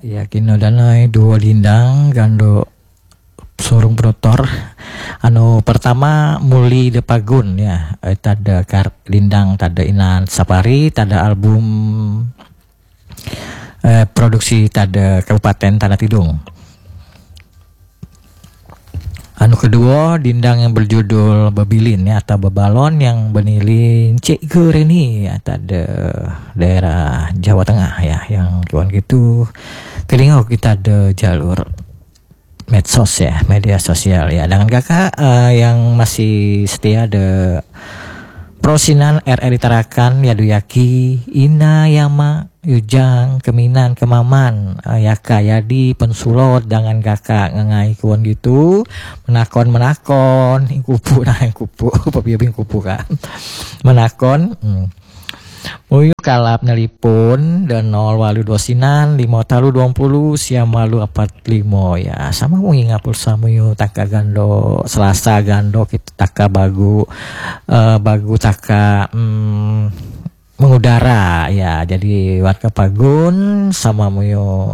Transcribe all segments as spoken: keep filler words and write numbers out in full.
ya kino danai dua lindang gando surung brotor. Anu pertama Muli de Pagun ya, eh, tada kar lindang tada inan safari, tada album eh, produksi tada Kabupaten Tanah Tidung. Anu kedua dindang yang berjudul Babilin ya, atau Bebalon yang benilin Cik Gereni ya, tada daerah Jawa Tengah ya, yang kawan gitu kelingau kita ada jalur medsos ya, media sosial ya. Dengan kakak uh, yang masih setia ada Prosinan R R Tarakan Yaduyaki Ina Yama Yujang Keminan Kemaman uh, Yaka Yadi Pensulot dengan kakak ngengai kuan gitu menakon menakon kupu nah kupu papiabing kupu kan menakon hmm. Muyu kalap nelipun dan nol walu dua sinan lima talu dua puluh siam walu apat limo ya, sama mungi ngapul samuyu taka gando Selasa gando kita taka bagu uh, bagu taka hmm, mengudara ya, jadi warga Pagun sama muyu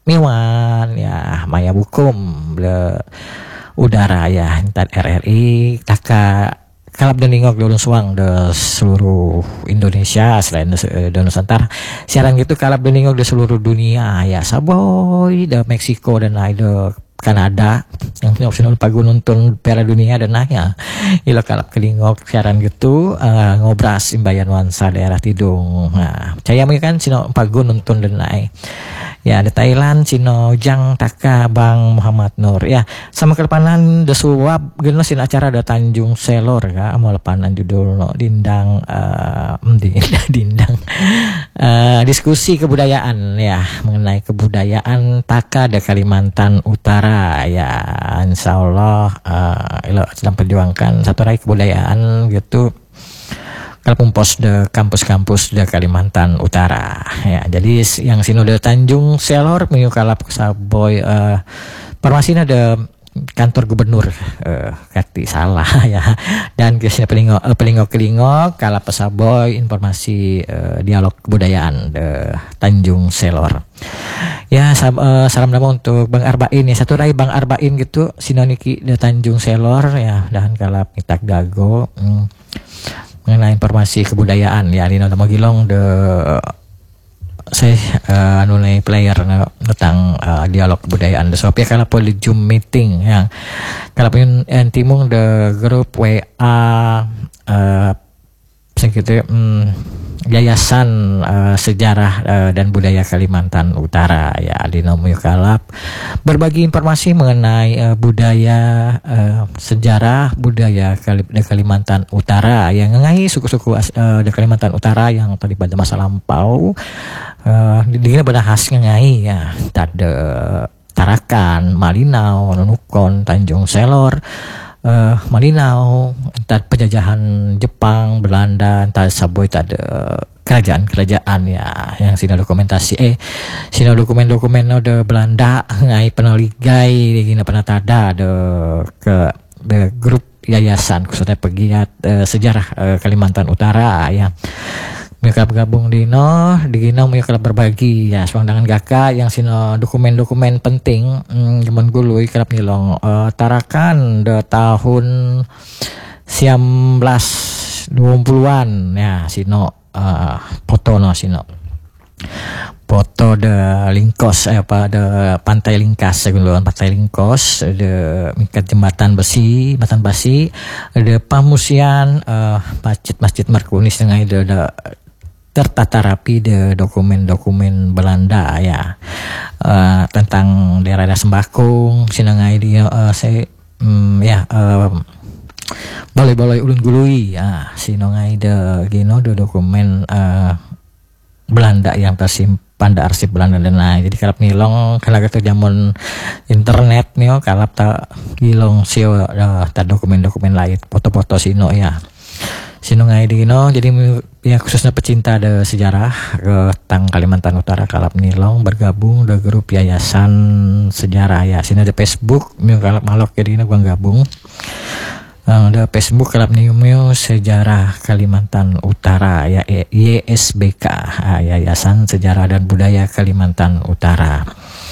miwan ya maya bukum ble udara ya entar R R I taka kalap dan ningok di suang de seluruh Indonesia selain de, de Nusantara siaran gitu kalap dan ningok di seluruh dunia ya, saboy de Meksiko dan de Kanada yang punya opsional Pagun nonton Piala Dunia dan nanya ilo kalap kelingok siaran gitu uh, ngobras imbayan wansa daerah Tidung. Nah percaya kan sino Pagun nonton dan naik ya, ada Thailand sino Jang Taka Bang Muhammad Nur ya, sama kelepanan de suap geno sin acara ada Tanjung Selor ya, mau lepanan judul no, dindang uh, dindang uh, diskusi kebudayaan ya, mengenai kebudayaan Taka de Kalimantan Utara ya, insyaallah uh, ilo sedang perjuangkan satu rai kebudayaan gitu kalau pos de kampus-kampus de Kalimantan Utara ya. Jadi yang sino de Tanjung Selor miyu kalap saboy uh, parmasina de kantor gubernur uh, kati salah ya, dan kisah pelingok uh, pelingok kelingok kalap saboy informasi uh, dialog kebudayaan de Tanjung Selor ya. Sab, uh, salam nama untuk Bang Arbain ya, satu rai Bang Arbain gitu sino niki de Tanjung Selor ya, dan kalap mitak dago hmm. mengenai informasi kebudayaan ya, Lino Tamo Gilong de saya uh, anu player uh, tentang uh, dialog kebudayaan de Sopia kalau poli Zoom meeting yang kalau pun timung de grup W A uh, segitu um, Yayasan uh, Sejarah uh, dan Budaya Kalimantan Utara ya, Lino Muyukalap berbagi informasi mengenai uh, budaya uh, sejarah budaya Kali, de Kalimantan Utara yang ngai suku-suku uh, de Kalimantan Utara yang terlibat masa lampau uh, dina pada khas ngai ya, tade Tarakan, Malinau, Nunukon, Tanjung Selor, Uh, Malinau, entar penjajahan Jepang, Belanda, entar saboy tada kerajaan-kerajaan ya, yang sina dokumentasi eh sina dokumen-dokumen no de Belanda ngai peneligai gina pernah tada de ke de grup yayasan khususnya pegiat uh, sejarah uh, Kalimantan Utara ya. Mereka bergabung di no, di Gino mereka berbagi ya, suang dengan gaka yang sino dokumen-dokumen penting, hmm, zaman gului kerap nilong uh, Tarakan de tahun sembilan belas dua puluhan ya, sino uh, foto no sino foto de Lingkos eh, apa de Pantai Lingkas seguluan Pantai Lingkos de mikat jembatan besi jembatan besi de pamusian uh, masjid masjid Markunis dengan de, de tertata rapi de dokumen-dokumen Belanda ya, uh, tentang daerah Sembakung sinangai dia uh, saya um, ya um, balai-balai ulun gului ya, sinangai de gino de dokumen uh, Belanda yang tersimpan di arsip Belanda dan lain. Jadi kalap nilong kalau kata zaman internet nih kalap tak gilong sio uh, ta dokumen-dokumen lain foto-foto sino ya. Sino ngai dino jadi ya khususnya pecinta de sejarah ke tang Kalimantan Utara kalap nilong bergabung de grup yayasan sejarah ya. Sini ada Facebook mi kalap malok jadi gua gabung. Ada Facebook kalap niumio sejarah Kalimantan Utara ya, Y S B K Yayasan Sejarah dan Budaya Kalimantan Utara.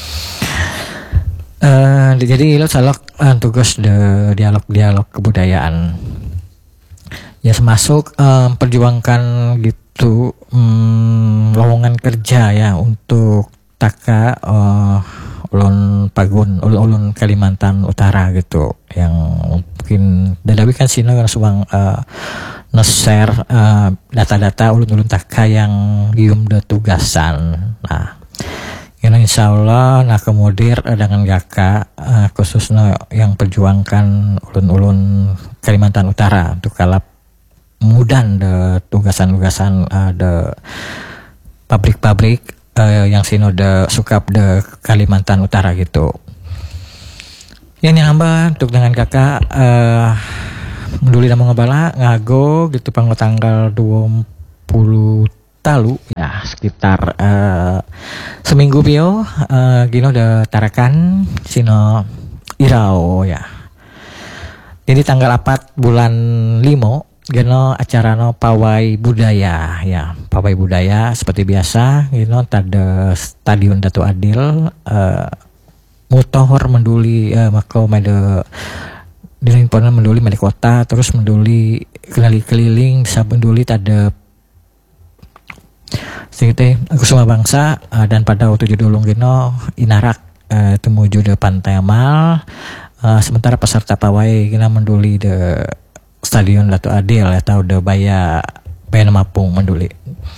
Uh, jadi lo salok uh, tugas de dialog-dialog kebudayaan. Ya semasuk um, perjuangkan gitu um, lowongan kerja ya untuk taka uh, ulun Pagun, ulun Kalimantan Utara gitu, yang mungkin dadawi kan sini kan subang uh, nge-share uh, data-data ulun-ulun taka yang gium de tugasan. Nah ini insya Allah nah kemudian dengan Gaka uh, khususnya yang perjuangkan ulun-ulun Kalimantan Utara untuk kalap mudan de tugasan-tugasan uh, de pabrik-pabrik uh, yang sino de sukap de Kalimantan Utara gitu. Yang nambah untuk dengan Kakak uh, menduli nama ngebala ngago gitu panggo tanggal dua puluh talu ya sekitar uh, seminggu bio uh, gino de tarakan sino irau ya. Jadi tanggal empat bulan limo gino acara no pawai budaya ya, pawai budaya seperti biasa gino tada Stadion Dato Adil uh, mutohor menduli uh, mako made dilimponan menduli made kota terus menduli keliling-keliling bisa menduli tada Singite Kusuma Bangsa uh, dan pada waktu judulung gino inarak uh, temuju de Pantai Amal uh, sementara peserta pawai gina menduli de Stadion Dato Adil atau de Baya Baya Mapung menduli.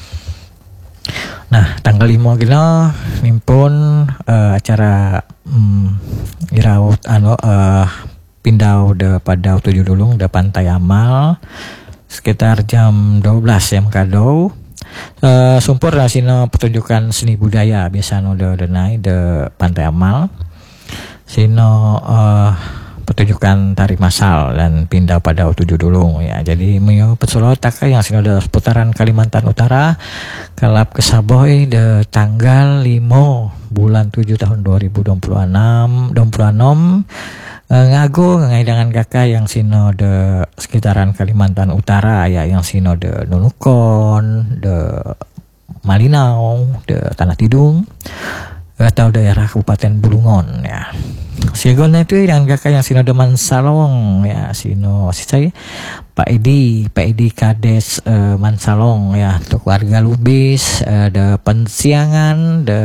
Nah tanggal lima gino nimpun uh, acara um, iraut ano uh, pindau de pada waktu judulung de Pantai Amal sekitar jam dua belas jam kado. Uh, sumpur lah sino pertunjukan seni budaya biasa no de denai de Pantai Amal sino uh, pertunjukan tari masal dan pindah pada waktu judulung ya. Jadi mio pesulo taka yang sino de seputaran Kalimantan Utara kalap kesaboy de tanggal lima bulan tujuh tahun dua ribu dua puluh enam ngago ngaidangan kakak yang sino de sekitaran Kalimantan Utara ya, yang sino de Nunukon, de Malinau, de Tanah Tidung atau daerah Kabupaten Bulungan ya. Siagona itu yang kakak yang sino de Mansalong ya, sino si saya Pak Edi, Pak Edi Kades uh, Mansalong ya, untuk warga Lubis uh, de Pensiangan, de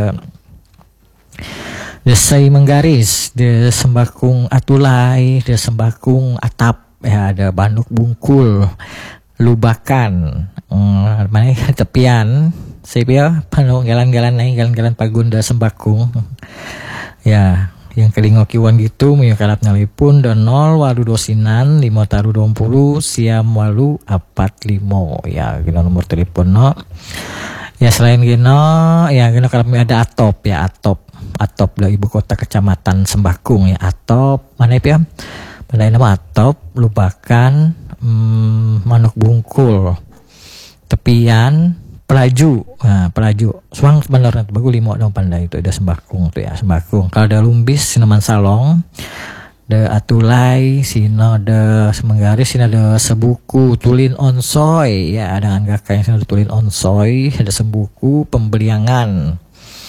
Desai Menggaris, de Sembakung Atulai, de Sembakung Atap, ya ada Banduk Bungkul, Lubakan, hmm, mana tepian, saya panu galan-galan naik galan-galan Pagun de Sembakung, ya yang kelingokiwan gitu, mio kalap nalipun dan nol walu dosinan lima taru dua puluh siam walu apat limo ya, gino nomor telepon no. Ya selain gino, ya gino kalap ada Atop ya, Atop. Atop dari ibu kota kecamatan Sembakung ya, Atop mana ya pada nama Atop, Lubakan, hmm, Manuk Bungkul, Tepian, Pelaju, nah Pelaju suang sebenarnya bagus lima dong pandai itu ada Sembakung tuh ya, Sembakung. Kalau ada Lumbis Sineman Salong, ada Atulai, sino ada Semenggaris, sino ada Sebuku, Tulin Onsoy ya, dengan kakak yang sino ada Tulin Onsoy, ada Sebuku, Pembeliangan,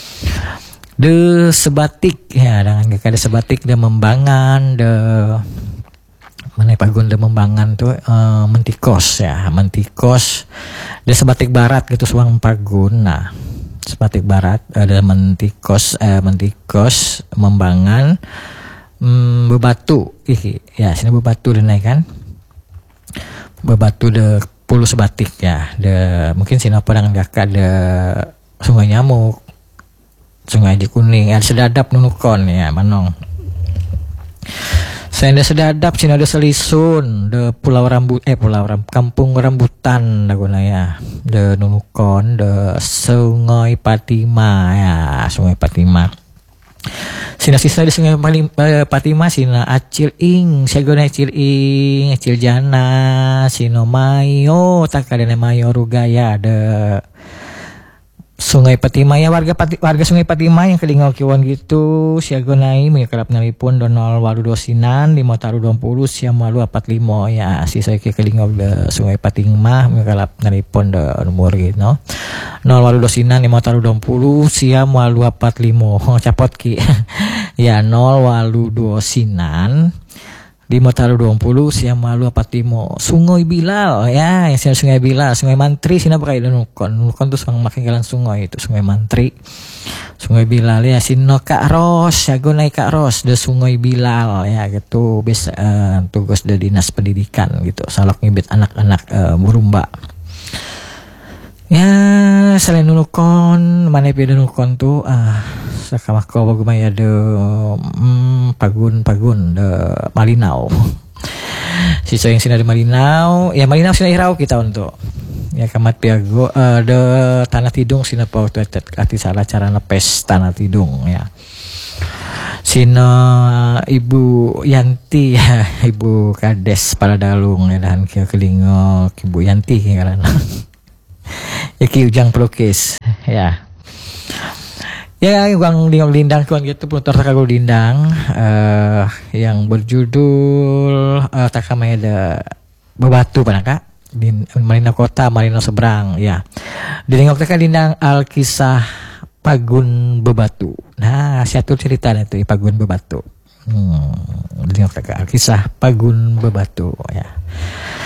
de Sebatik ya, dengan kakak de Sebatik, de Membangan, de mana Pagun de Membangan tuh uh, Mentikos ya, Mentikos, de Sebatik Barat gitu suang Pagun. Nah Sebatik Barat ada Mentikos, eh, Mentikos, Membangan, hmm, Bebatu, ih ya sini Bebatu de naik kan, Bebatu de Pulu Sebatik ya, de mungkin sini apa dengan kakak de Sungai Nyamuk, Sungai Aji Kuning, ada Sedadap Nunukon ya, Manong. Saya ada Sedadap, sini ada Selisun, de Pulau Rambut, eh Pulau Ram, Kampung Rambutan, daguna ya, de Nunukon, de Sungai Patima ya, Sungai Patima. Sina sisa di Sungai Patima, sina Acil Ing, Siagona Acil Ing, Acil Jana, sino Mayo, tak ada Mayo Rugaya, de Sungai Patima ya, warga Pati, warga Sungai Patima yang kelingau kiwan gitu siagonai menyekerap nalipun donol walu dosinan lima taru dua puluh siam walu apat limo ya, si saya ke kelingau de Sungai Patima menyekerap nalipun de nomor gitu no nol walu dosinan lima taru dua puluh siam walu apat limo oh, capot ki Ya nol walu duo sinan lima taru dua puluh siam malu apa timo Sungai Bilal ya yang Sungai Bilal Sungai Mantri sina pakai nukon nukon tuh sang makin jalan sungai itu Sungai Mantri Sungai Bilal ya sino Kak Ros ya gue naik Kak Ros de Sungai Bilal ya gitu bisa uh, tugas dari dinas pendidikan gitu salak ngibit anak-anak uh, burumba ya selain nukon mana beda nukon tuh ah sakamako bagumaya de mm, pagun pagun de Malinau sisa yang sina de Malinau ya Malinau sina irau kita untuk ya kamat piago uh, de Tanah Tidung sina pa waktu ati salah cara nepes Tanah Tidung ya sina Ibu Yanti ya Ibu Kades Paladalung ya dan kia kelingok Ibu Yanti karena ya ki ujang pelukis ya ya uang lingok lindang tuan gitu penutur takagul lindang uh, yang berjudul uh, takamaya ada bebatu panaka di Marina Kota Marina seberang ya di lingok taka lindang Alkisah Pagun Bebatu nah satu cerita itu Pagun Bebatu hmm, di lingok taka Alkisah Pagun Bebatu ya